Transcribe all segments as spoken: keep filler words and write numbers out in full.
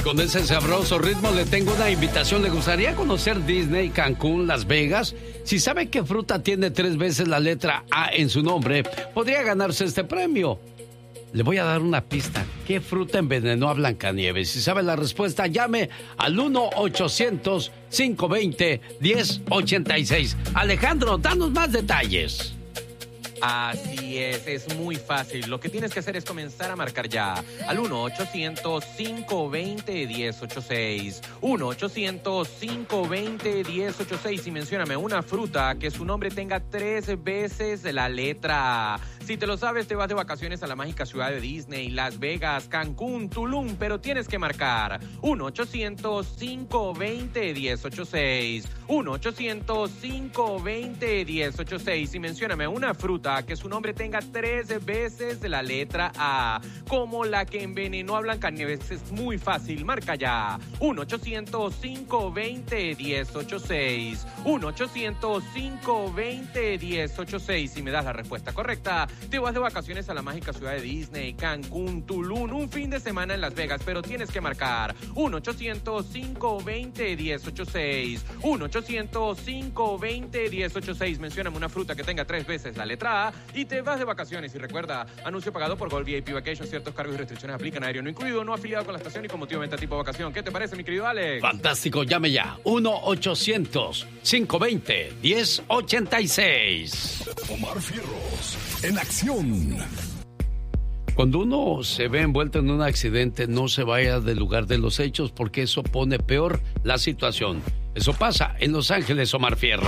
Y con ese sabroso ritmo le tengo una invitación. ¿Le gustaría conocer Disney, Cancún, Las Vegas? Si sabe qué fruta tiene tres veces la letra A en su nombre, podría ganarse este premio. Le voy a dar una pista. ¿Qué fruta envenenó a Blancanieves? Si sabe la respuesta, llame al uno ochocientos, cinco veinte, diez ochenta y seis. Alejandro, danos más detalles. Así es, es muy fácil. Lo que tienes que hacer es comenzar a marcar ya al uno ochocientos, cinco veinte, diez ochenta y seis. uno ochocientos, cinco veinte, diez ochenta y seis y mencióname una fruta que su nombre tenga tres veces la letra A. Si te lo sabes, te vas de vacaciones a la mágica ciudad de Disney, Las Vegas, Cancún, Tulum, pero tienes que marcar uno ochocientos, cinco veinte, diez ochenta y seis. uno ochocientos, cinco veinte, diez ochenta y seis y mencióname una fruta que su nombre tenga tres veces la letra A, como la que envenenó a Blancanieves. Es muy fácil, marca ya uno ochocientos, cinco veinte, diez ochenta y seis. uno ochocientos, cinco veinte, diez ochenta y seis. Si me das la respuesta correcta, te vas de vacaciones a la mágica ciudad de Disney, Cancún, Tulum, un fin de semana en Las Vegas, pero tienes que marcar uno ochocientos, cinco veinte, diez ochenta y seis. uno ochocientos, cinco veinte, diez ochenta y seis. Mencióname una fruta que tenga tres veces la letra A y te vas de vacaciones. Y recuerda, anuncio pagado por Gold V I P Vacation. Ciertos cargos y restricciones aplican. Aéreo no incluido, no afiliado con la estación y con motivo de venta tipo vacación. ¿Qué te parece, mi querido Alex? Fantástico, llame ya. uno ochocientos, cinco veinte, diez ochenta y seis. Omar Fierros, en acción. Cuando uno se ve envuelto en un accidente, no se vaya del lugar de los hechos porque eso pone peor la situación. Eso pasa en Los Ángeles, Omar Fierros.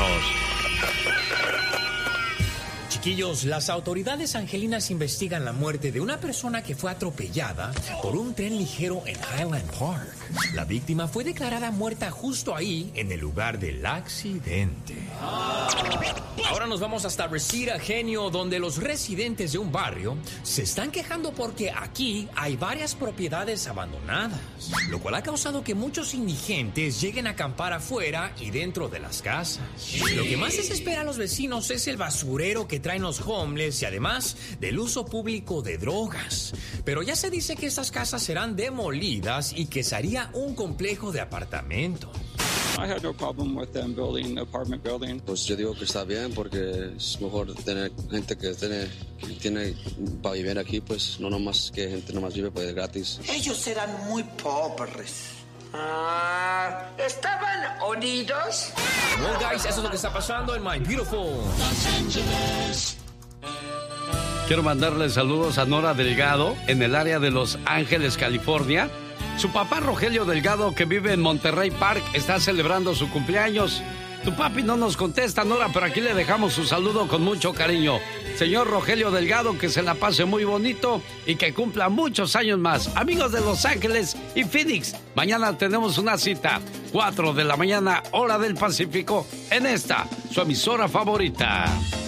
Chiquillos, las autoridades angelinas investigan la muerte de una persona que fue atropellada por un tren ligero en Highland Park. La víctima fue declarada muerta justo ahí, en el lugar del accidente. Ahora nos vamos hasta Reseda, Genio, donde los residentes de un barrio se están quejando porque aquí hay varias propiedades abandonadas, lo cual ha causado que muchos indigentes lleguen a acampar afuera y dentro de las casas. Lo que más desespera a los vecinos es el basurero que traen los homeless y además del uso público de drogas. Pero ya se dice que estas casas serán demolidas y que se haría un complejo de apartamentos. I had no problem with them building apartment building. Pues yo digo que está bien porque es mejor tener gente que tiene, que tiene para vivir aquí, pues no nomás que gente nomás vive pues gratis. Ellos eran muy pobres. Ah, ¿estaban unidos? Well, guys, eso es lo que está pasando en My Beautiful Los Angeles. Quiero mandarle saludos a Nora Delgado en el área de Los Ángeles, California. Su papá Rogelio Delgado, que vive en Monterrey Park, está celebrando su cumpleaños. Tu papi no nos contesta, Nora, pero aquí le dejamos su saludo con mucho cariño. Señor Rogelio Delgado, que se la pase muy bonito y que cumpla muchos años más. Amigos de Los Ángeles y Phoenix, mañana tenemos una cita, cuatro de la mañana, hora del Pacífico, en esta, su emisora favorita.